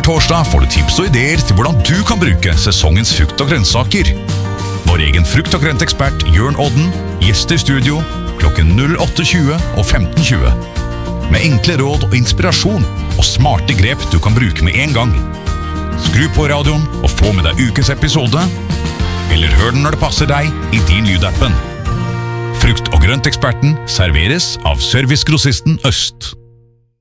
torsdag får du tips og ideer til hvordan du kan bruke sesongens frukt og grønnsaker. Vår egen frukt- og grøntekspert Jørn Odden gjester studio klokken 08:20 og 15:20. Med enkle råd og inspirasjon og smarte grep du kan bruke med en gang. Skru på radioen og få med deg ukens episode, eller hør den når det passer deg i din lydappen. Frukt- og grønteksperten serveres av Servicegrossisten Øst.